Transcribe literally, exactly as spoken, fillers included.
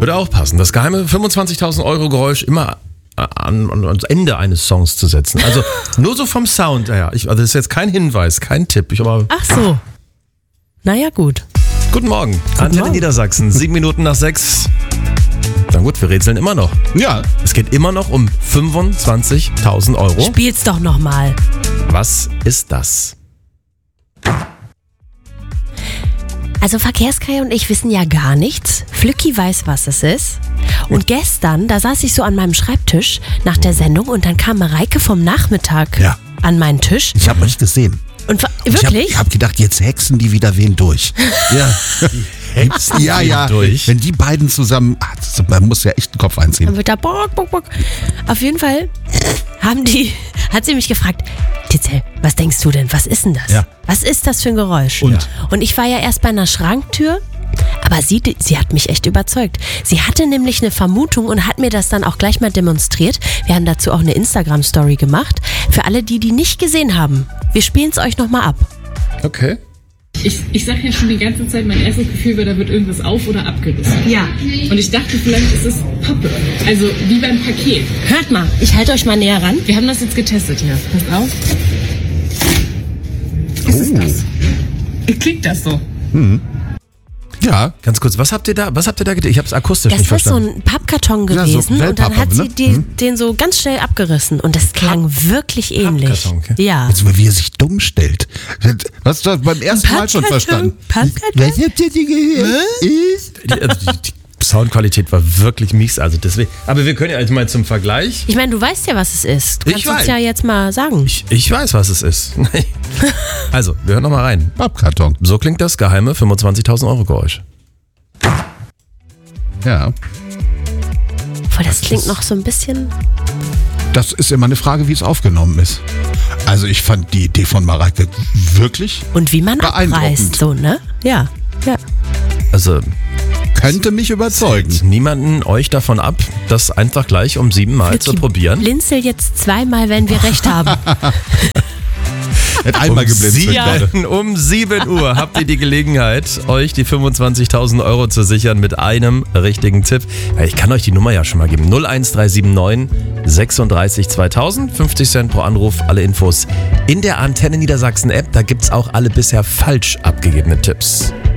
Würde auch passen. Das geheime fünfundzwanzigtausend Euro Geräusch immer an, an, ans Ende eines Songs zu setzen. Also nur so vom Sound her. Ich, also das ist jetzt kein Hinweis, kein Tipp. Ich aber Ach so. Naja, gut. Guten Morgen. Antenne Morgen. Niedersachsen. Sieben Minuten nach sechs. Na gut, wir rätseln immer noch. Ja. Es geht immer noch um fünfundzwanzigtausend Euro. Spiel's doch nochmal. Was ist das? Also Verkehrskaya und ich wissen ja gar nichts. Flücki weiß, was es ist. Und gestern, da saß ich so an meinem Schreibtisch nach der Sendung und dann kam Mareike vom Nachmittag Ja. an meinen Tisch. Ich habe nicht gesehen. Und ver- Und wirklich? Ich habe hab gedacht, jetzt hexen die wieder wen durch. Ja. ja, ja. Durch. Wenn die beiden zusammen, ah, das- man muss ja echt den Kopf einziehen. Dann wird da bock, bock, bock. Auf jeden Fall haben die, hat sie mich gefragt, Titzel, was denkst du denn? Was ist denn das? Ja. Was ist das für ein Geräusch? Und? Und ich war ja erst bei einer Schranktür, aber sie, sie hat mich echt überzeugt. Sie hatte nämlich eine Vermutung und hat mir das dann auch gleich mal demonstriert. Wir haben dazu auch eine Instagram-Story gemacht. Für alle die, die nicht gesehen haben. Wir spielen es euch nochmal ab. Okay. Ich, ich sag ja schon die ganze Zeit, mein erstes Gefühl war, da wird irgendwas auf- oder abgerissen. Ja. Und ich dachte, vielleicht ist es Pappe. Also wie beim Paket. Hört mal, ich halte euch mal näher ran. Wir haben das jetzt getestet hier. Pass auf. Oh. Ist es das? Klingt das so? Ja. Ganz kurz, was habt ihr da, was habt ihr da getan? Ich habe es akustisch Das nicht ist so verstanden. ein Pappkarton Ja, so gewesen und dann Wellpappe, hat sie ne? die, den so ganz schnell abgerissen und das klang wirklich ähnlich. Pappkarton, okay. Ja. Jetzt mal, wie er sich dumm stellt. Was hast du beim ersten Mal schon verstanden? Pappkarton? Was habt ihr die gehört? Ist? Die, also die, die Soundqualität war wirklich mies, also deswegen. Aber wir können ja jetzt mal zum Vergleich. Ich meine, du weißt ja, was es ist. Du Ich kannst uns weiß. ja jetzt mal sagen. Ich, ich weiß, was es ist. Also, wir hören noch mal rein. Pappkarton. So klingt das geheime fünfundzwanzigtausend Euro Geräusch. Ja. Boah, das klingt noch so ein bisschen. Das ist immer eine Frage, wie es aufgenommen ist. Also ich fand die Idee von Mareike wirklich Und wie man beeindruckend. abreißt, so, ne? Ja. Ja. Also, Könnte mich überzeugen. niemanden euch davon ab, das einfach gleich um sieben Mal zu Flücki, probieren. Blinzel jetzt zweimal, wenn wir recht haben. Hat einmal geblinzelt gerade. sieben, um sieben Uhr habt ihr die Gelegenheit, euch die fünfundzwanzigtausend Euro zu sichern mit einem richtigen Tipp. Ja, ich kann euch die Nummer ja schon mal geben. null eins drei sieben neun sechsunddreißig zweitausend. fünfzig Cent pro Anruf. Alle Infos in der Antenne Niedersachsen App. Da gibt's auch alle bisher falsch abgegebenen Tipps.